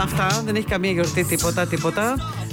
Αυτά, δεν έχει καμία γιορτή, τίποτα.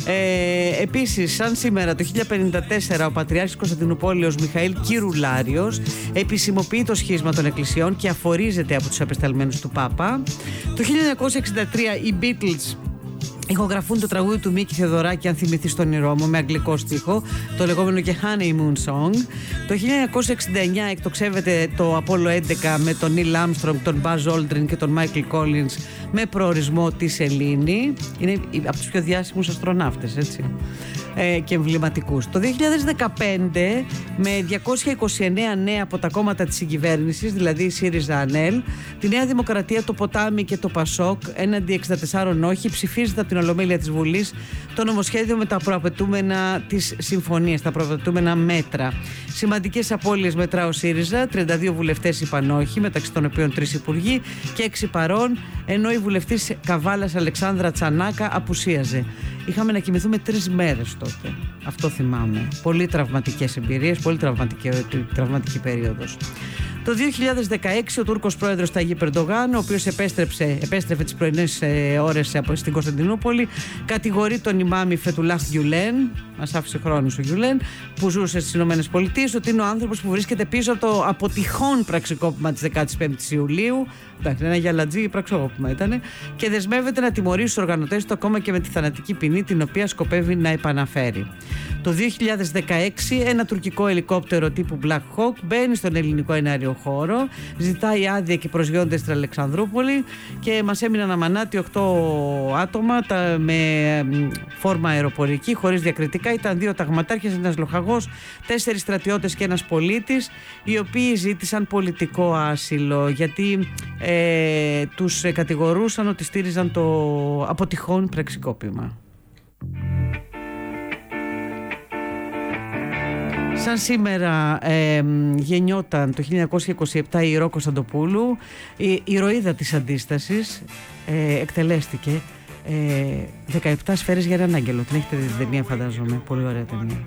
Επίσης, σαν σήμερα το 1054 ο Πατριάρχης Κωνσταντινουπόλεως Μιχαήλ Κυρουλάριος επισημοποιεί το σχίσμα των εκκλησιών και αφορίζεται από τους απεσταλμένους του Πάπα. Το 1963 οι Beatles ηχογραφούν το τραγούδι του Μίκη Θεοδωράκη, αν θυμηθεί στον Ρώμο, με αγγλικό στίχο, το λεγόμενο και Honeymoon Song. Το 1969 εκτοξεύεται το Apollo 11 με τον Neil Armstrong, τον Buzz Aldrin και τον Michael Collins με προορισμό τη Σελήνη. Είναι από τους πιο διάσημους αστροναύτες, έτσι, και εμβληματικούς. Το 2015, με 229 νέα από τα κόμματα της συγκυβέρνησης, δηλαδή η ΣΥΡΙΖΑ ΑΝΕΛ, τη Νέα Δημοκρατία, το Ποτάμι και το ΠΑΣΟΚ, έναντι 64 όχι, ψηφίζεται από την Ολομέλεια της Βουλής το νομοσχέδιο με τα προαπαιτούμενα της συμφωνίας, τα προαπαιτούμενα μέτρα. Σημαντικές απώλειες μετρά ο ΣΥΡΙΖΑ, 32 βουλευτές είπαν όχι, μεταξύ των οποίων 3 υπουργοί και 6 παρών, ενώ η βουλευτής Καβάλας Αλεξάνδρα Τσανάκα απουσίαζε. Είχαμε να κοιμηθούμε 3 μέρες τότε. Αυτό θυμάμαι. Πολύ τραυματικές εμπειρίες, πολύ τραυματική περίοδος. Το 2016 ο Τούρκος πρόεδρος Ταγίπ Ερντογάν, ο οποίος επέστρεφε τις πρωινές ώρες στην Κωνσταντινούπολη, κατηγορεί τον ημάμι Φετουλάχ Γιουλέν, μας άφησε χρόνος ο Γιουλέν, που ζούσε στις Ηνωμένες Πολιτείες, ότι είναι ο άνθρωπος που βρίσκεται πίσω από το αποτυχόν πραξικόπημα της 15ης Ιουλίου. Εντάξει, ένα γυαλατζή πραξικόπημα ήταν, και δεσμεύεται να τιμωρήσει τους οργανωτές του ακόμα και με τη θανατική ποινή, την οποία σκοπεύει να επαναφέρει. Το 2016 ένα τουρκικό ελικόπτερο τύπου Black Hawk μπαίνει στον ελληνικό εναέριο χώρο, ζητάει άδεια και προσγειώνεται στην Αλεξανδρούπολη και μας έμειναν αμανάτι 8 άτομα με φόρμα αεροπορική, χωρίς διακριτικά. Ήταν 2 ταγματάρχες, ένας λοχαγός, 4 στρατιώτες και ένας πολίτης, οι οποίοι ζήτησαν πολιτικό άσυλο γιατί τους κατηγορούσαν ότι στήριζαν το αποτυχόν πραξικόπημα. Σαν σήμερα γεννιόταν το 1927 η Ρο Κωνσταντοπούλου, η ηρωίδα της Αντίστασης, εκτελέστηκε 17 σφαίρες για έναν άγγελο. Την έχετε δει την ταινία, φαντάζομαι, πολύ ωραία ταινία.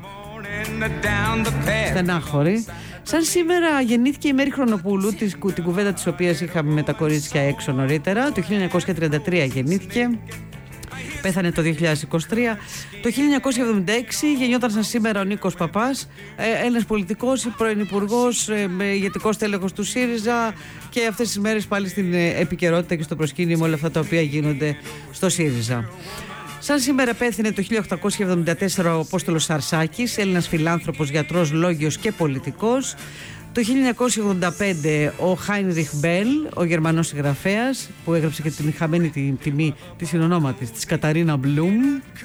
Στενάχωρη. Σαν σήμερα γεννήθηκε η Μέρη Χρονοπούλου, την κουβέντα της οποίας είχαμε με τα κορίτσια έξω νωρίτερα. Το 1933 γεννήθηκε. Πέθανε το 2023. Το 1976 γεννιόταν σαν σήμερα ο Νίκος Παπάς, ένας πολιτικός, πρώην υπουργός, ηγετικός τέλεχος του ΣΥΡΙΖΑ, και αυτές τις μέρες πάλι στην επικαιρότητα και στο προσκήνιο με όλα αυτά τα οποία γίνονται στο ΣΥΡΙΖΑ. Σαν σήμερα πέθανε το 1874 ο Απόστολος Σαρσάκης, Έλληνας φιλάνθρωπος, γιατρός, λόγιος και πολιτικός. Το 1985 ο Χάινριχ Μπέλ, ο Γερμανός συγγραφέας, που έγραψε και την χαμένη την τιμή της συνονόματης της Καταρίνα Μπλουμ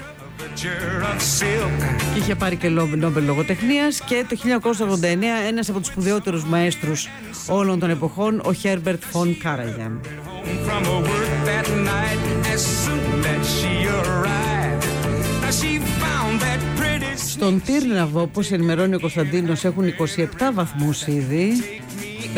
και είχε πάρει και Νόμπελ λογοτεχνίας. Και το 1989 ένας από τους σπουδαιότερους μαέστρους όλων των εποχών, ο Χέρμπερτ Φον Κάραγιαν. Στον Τύρναβο, όπως ενημερώνει ο Κωνσταντίνος, έχουν 27 βαθμούς ήδη.